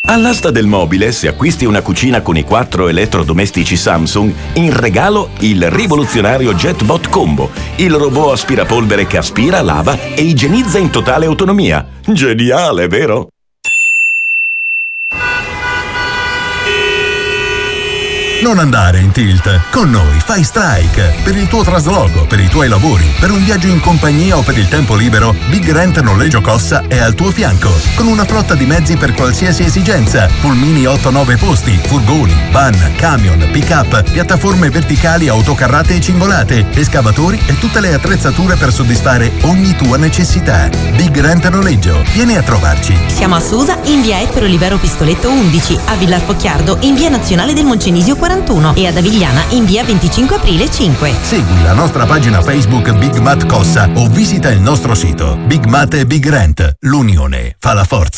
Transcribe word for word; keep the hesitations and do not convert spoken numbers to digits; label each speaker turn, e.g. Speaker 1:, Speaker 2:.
Speaker 1: All'asta del mobile, se acquisti una cucina con i quattro elettrodomestici Samsung, in regalo il rivoluzionario JetBot Combo, il robot aspirapolvere che aspira, lava e igienizza in totale autonomia. Geniale, vero?
Speaker 2: Non andare in tilt. Con noi fai strike. Per il tuo trasloco, per i tuoi lavori, per un viaggio in compagnia o per il tempo libero, Big Rent Noleggio Cossa è al tuo fianco. Con una flotta di mezzi per qualsiasi esigenza. Pulmini otto nove posti, furgoni, van, camion, pick-up, piattaforme verticali, autocarrate e cingolate, escavatori e tutte le attrezzature per soddisfare ogni tua necessità. Big Rent Noleggio. Vieni a trovarci.
Speaker 3: Siamo a Susa in via Ettore Olivero Pistoletto undici, a Villar Focchiardo in via Nazionale del Moncenisio quarantuno e ad Avigliana in via venticinque aprile cinque.
Speaker 2: Segui la nostra pagina Facebook Big Mat Cossa o visita il nostro sito. Big Mat e Big Rent. L'unione fa la forza.